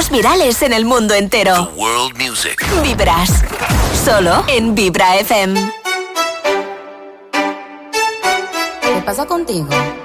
más virales en el mundo entero. The World Music. Vibras. Solo en Vibra FM. ¿Qué pasa contigo?